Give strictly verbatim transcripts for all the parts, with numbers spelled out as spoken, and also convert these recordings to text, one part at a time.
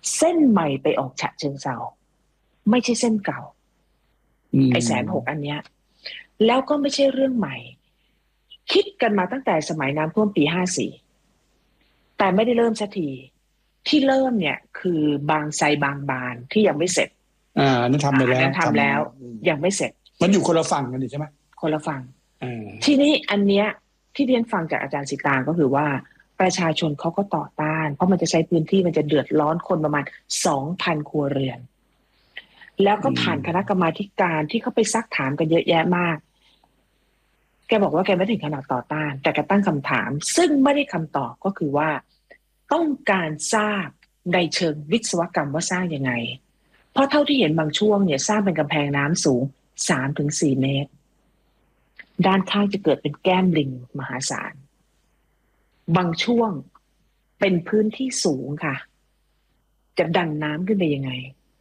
เส้นใหม่ไปออกฉะเชิงเทราไม่ใช่เส้นเก่าไอ้แสนหกอันเนี้ยแล้วก็ไม่ใช่เรื่องใหม่คิดกันมาตั้งแต่สมัยน้ำท่วมปีห้าสี่แต่ไม่ได้เริ่มสักทีที่เริ่มเนี่ยคือบางไทรบางบานที่ยังไม่เสร็จอ่านั้นทำไปแล้วนั้นทำแล้วยังไม่เสร็จมันอยู่คนละฝั่งกันใช่ไหมคนละฝั่งทีนี้อันเนี้ยที่เรียนฟังจากอาจารย์สิตางก็คือว่าประชาชนเขาก็ต่อต้านเพราะมันจะใช้พื้นที่มันจะเดือดร้อนคนประมาณ สองพัน ครัวเรือนแล้วก็ผ่านคณะกรรมาธิการที่เขาไปซักถามกันเยอะแยะมากแกบอกว่าแกไม่ถึงขนาดต่อต้านแต่แกตั้งคำถามซึ่งไม่ได้คำตอบก็คือว่าต้องการทราบในเชิงวิศวกรรมว่าสร้างยังไงเพราะเท่าที่เห็นบางช่วงเนี่ยสร้างเป็นกำแพงน้ำสูง สามถึงสี่ เมตรด้านข้างจะเกิดเป็นแก้มลิงมหาศาลบางช่วงเป็นพื้นที่สูงค่ะจะดันน้ำขึ้นไปยังไง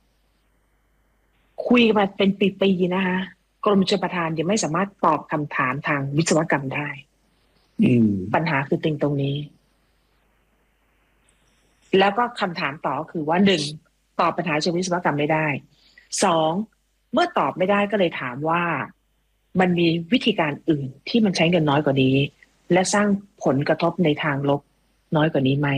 คุยมาเป็นปีๆนะคะกรมชลประทานยังไม่สามารถตอบคำถามทางวิศวกรรมได้ปัญหาคือติงตรงนี้แล้วก็คำถามต่อคือว่าหนึ่งตอบปัญหาเชิงวิศวกรรมไม่ได้สองเมื่อตอบไม่ได้ก็เลยถามว่ามันมีวิธีการอื่นที่มันใช้เงินน้อยกว่านี้และสร้างผลกระทบในทางลบน้อยกว่านี้ไหม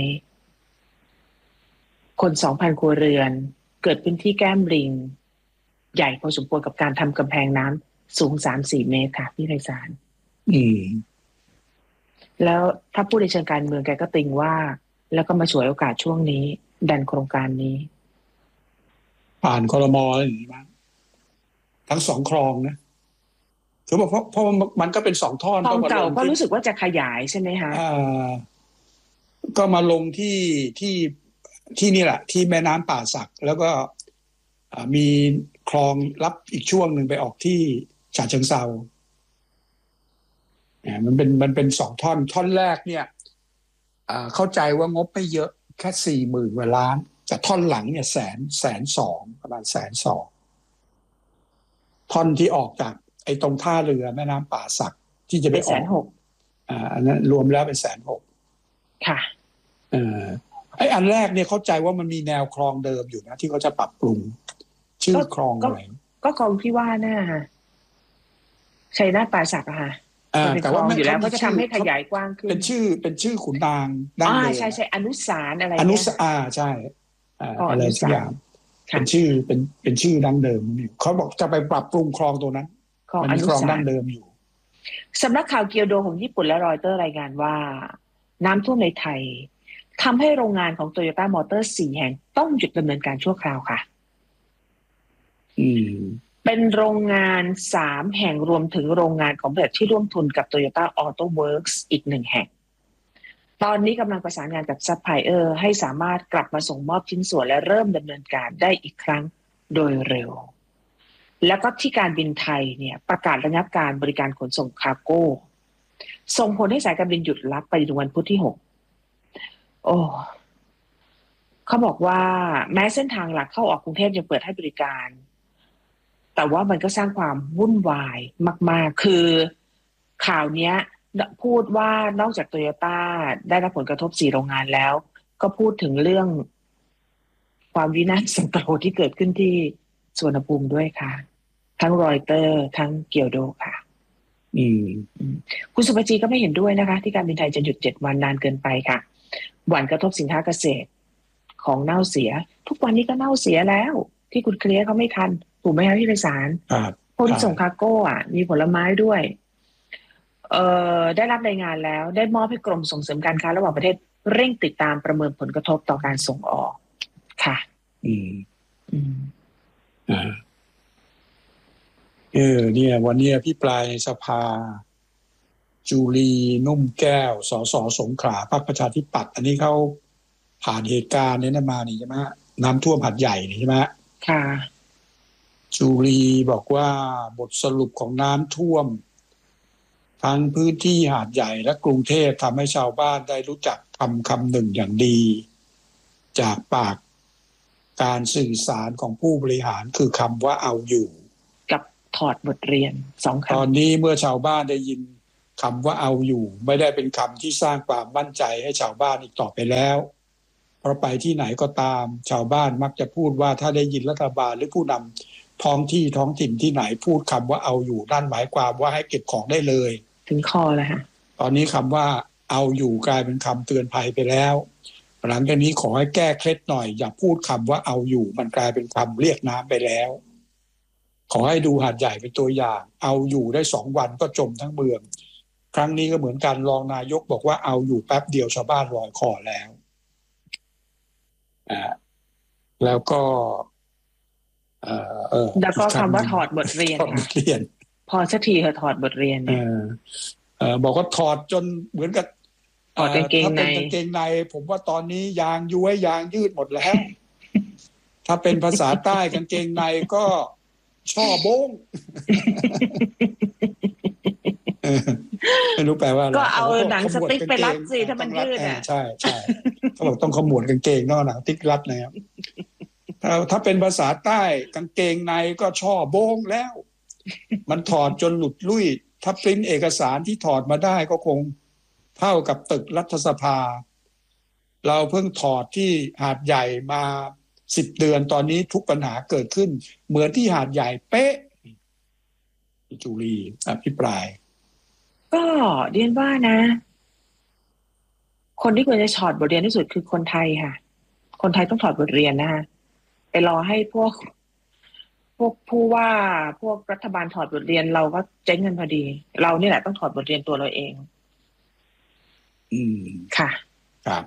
คน สองพัน ครัวเรือนเกิดพื้นที่แก้มลิงใหญ่พอสมควรกับการทำกำแพงน้ำสูง สามถึงสี่ เมตรค่ะพี่ไพศาลอืมแล้วถ้าพูดในเชิงการเมืองแกก็ติงว่าแล้วก็มาฉวยโอกาสช่วงนี้ดันโครงการนี้ผ่านครม.อะไรอย่างนี้มั้งทั้งสองคลองนะถือว่าเพราะเพราะมันก็เป็นสองท่อนคลองเก่าก็รู้สึกว่าจะขยายใช่ไหมคะอ่าก็มาลงที่ที่ที่นี่แหละที่แม่น้ำป่าสักแล้วก็มีคลองรับอีกช่วงหนึ่งไปออกที่ฉะเชิงเทราเนี่ยมันเป็นมันเป็นสองท่อนท่อนแรกเนี่ยเข้าใจว่างบไม่เยอะแค่สี่หมื่นกว่าล้านแต่ท่อนหลังเนี่ยแสนแสนสองประมาณแสนสองท่อนที่ออกจากไอ้ตรงท่าเรือแม่น้ำป่าสักที่จะไปออกแสนหกอ่าอันนั้นรวมแล้วเป็นแสนหกค่ะเอ่อไอ้อันแรกเนี่ยเข้าใจว่ามันมีแนวคลองเดิมอยู่นะที่เขาจะปรับปรุงชื่อคลองอะไรก็คลองที่ว่าน่ะชัยนาทป่าสักอะค่ะแต่ว่าอยู่แล้วก็จะทำให้ขยายกว้างขึ้นเป็นชื่อเป็นชื่อขุนนางดั้งเดิมใช่ใช่อนุสารอะไรอนุสอ่าใช่อะไรสักอย่างเป็นชื่อเป็นเป็นชื่อดั้งเดิมนี่เขาบอกจะไปปรับปรุงคลองตัวนั้นมันมีคลองดั้งเดิมอยู่สำนักข่าวเกียวโดของญี่ปุ่นและรอยเตอร์รายงานว่าน้ำท่วมในไทยทำให้โรงงานของโตโยต้ามอเตอร์สี่แห่งต้องหยุดดำเนินการชั่วคราวค่ะอืมเป็นโรงงานสามแห่งรวมถึงโรงงานของบริษัทที่ร่วมทุนกับ Toyota Auto Works อีกหนึ่งแห่งตอนนี้กำลังประสานงานกับซัพพลายเออร์ให้สามารถกลับมาส่งมอบชิ้นส่วนและเริ่มดำเนินการได้อีกครั้งโดยเร็วแล้วก็ที่การบินไทยเนี่ยประกาศระงับการบริการขนส่งคาร์โก้ส่งผลให้สายการบินหยุดรับไปถึงวันพุธที่หกโอ้เขาบอกว่าแม้เส้นทางหลักเข้าออกกรุงเทพยังเปิดให้บริการแต่ว่ามันก็สร้างความวุ่นวายมากๆคือข่าวนี้พูดว่านอกจากโตโยต้าได้รับผลกระทบสี่โรงงานแล้วก็พูดถึงเรื่องความวินาศสันตโลที่เกิดขึ้นที่สุวรรณภูมิด้วยค่ะทั้งรอยเตอร์ทั้งเกียวโดค่ะอืมคุณสุภจีก็ไม่เห็นด้วยนะคะที่การบินไทยจะหยุดเจ็ดวันนานเกินไปค่ะหวั่นกระทบสินค้าเกษตรของเน่าเสียทุกวันนี้ก็เน่าเสียแล้วที่คุณเคลียร์เขาไม่ทันถูกไหมคะพี่ไพศาลพวกที่ส่งคาร์โก้อ่ะมีผลไม้ด้วยเอ่อได้รับรายงานแล้วได้มอบให้กรมส่งเสริมการค้าระหว่างประเทศเร่งติดตามประเมินผลกระทบต่อการส่งออกค่ะอืมอืมอ่าเออเนี่ยวันนี้พี่ปลายสภาจุลีนุ่มแก้วสสสงขลาพรรคประชาธิปัตย์อันนี้เขาผ่านเหตุการณ์นี้มานี่ใช่ไหมน้ำท่วมหัดใหญ่นี่ใช่ไหมค่ะจุลีบอกว่าบทสรุปของน้ำท่วมทั้งพื้นที่หาดใหญ่และกรุงเทพทำให้ชาวบ้านได้รู้จักคำคำหนึ่งอย่างดีจากปากการสื่อสารของผู้บริหารคือคำว่าเอาอยู่กับถอดบทเรียนสองคำตอนนี้เมื่อชาวบ้านได้ยินคำว่าเอาอยู่ไม่ได้เป็นคำที่สร้างความมั่นใจให้ชาวบ้านอีกต่อไปแล้วเพราะไปที่ไหนก็ตามชาวบ้านมักจะพูดว่าถ้าได้ยินรัฐบาลหรือผู้นำท้องที่ท้องถิ่นที่ไหนพูดคำว่าเอาอยู่นั่นหมายความว่าให้เก็บของได้เลยถึงคอเลยค่ะตอนนี้คำว่าเอาอยู่กลายเป็นคำเตือนภัยไปแล้วหลังจากนี้ขอให้แก้เคล็ดหน่อยอย่าพูดคำว่าเอาอยู่มันกลายเป็นคำเรียกน้ำไปแล้วขอให้ดูหาดใหญ่เป็นตัวอย่างเอาอยู่ได้สองวันก็จมทั้งเมืองครั้งนี้ก็เหมือนกันรองนายกบอกว่าเอาอยู่แป๊บเดียวชาวบ้านลอยคอแล้วอ่าแล้วก็เอ่อเออแล้วก็คำว่าถอดบทเรียนถอดบทเรียนพอสักทีเธอถอดบทเรียนเนี่ยเออบอกว่าถอดจนเหมือนกับถอดกางเกงในถ้าเป็นกางเกงในผมว่าตอนนี้ยางย้วยยางยืดหมดแล้วถ้าเป็นภาษาใต้กางเกงในก็ช่อโบ้งไม่รู้แปลว่าอะไรก็เอาหนังสติ๊กไปรัดสิถ้ามันยืดอ่ะใช่ใช่เขาบอกต้องขมวดกางเกงนอกหนังติ๊กรัดนะครับถ้าถ้าเป็นภาษาใต้กางเกงในก็ช่อโบ้งแล้วมันถอดจนหลุดลุ่ยถ้าปริ้นเอกสารที่ถอดมาได้ก็คงเท่ากับตึกรัฐสภาเราเพิ่งถอดที่หาดใหญ่มาสิบเดือนตอนนี้ทุกปัญหาเกิดขึ้นเหมือนที่หาดใหญ่เป๊ะจุลีอภิปรายก็เรียนว่านะคนที่ควรจะถอดบทเรียนที่สุดคือคนไทยค่ะคนไทยต้องถอดบทเรียนนะคะไปรอให้พวกพวกผู้ว่าพวกรัฐบาลถอดบทเรียนเราก็เจ๊งกันพอดีเรานี่แหละต้องถอดบทเรียนตัวเราเองอืมค่ะครับ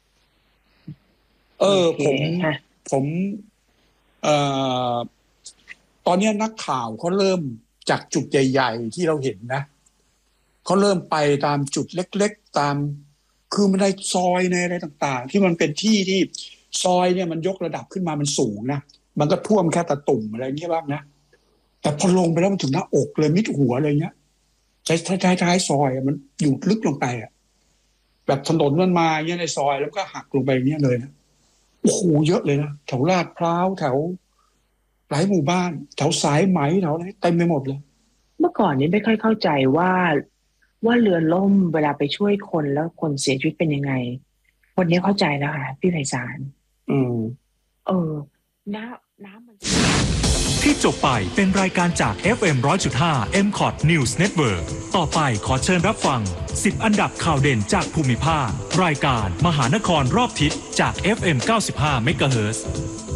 เออผมผมเอ่อตอนนี้นักข่าวเขาเริ่มจากจุดใหญ่ๆที่เราเห็นนะเขาเริ่มไปตามจุดเล็กๆตามคือมันได้ซอยในอะไรต่างๆที่มันเป็นที่ที่ซอยเนี่ยมันยกระดับขึ้นมามันสูงนะมันก็ท่วมแค่ตะตุ่มอะไรเงี้ยบ้างนะแต่พอลงไปแล้วมันถึงหน้าอกเลยมิดหัวอะไรเงี้ยท้ายท้ายท้ายซอยมันอยู่ลึกลงไปอ่ะแบบถนนมันมาเงี้ยในซอยแล้วก็หักลงไปเงี้ยเลยนะโอ้โหเยอะเลยนะแถวลาดพร้าวแถวหลายหมู่บ้านแถวสายไหมแถวอะไรเต็มไปหมดเลยเมื่อก่อนนี้ไม่ค่อยเข้าใจว่าว่าเรือล่มเวลาไปช่วยคนแล้วคนเสียชีวิตเป็นยังไงวันนี้เข้าใจแล้วค่ะพี่ไพศาลอืมเออน้ำน้ำมันที่จบไปเป็นรายการจาก เอฟ เอ็ม หนึ่งร้อยจุดห้า เอ็ม คอท News Network ต่อไปขอเชิญรับฟังสิบอันดับข่าวเด่นจากภูมิภาครายการมหานครรอบทิศจาก เอฟ เอ็ม เก้าสิบห้า เมกะเฮิรตซ์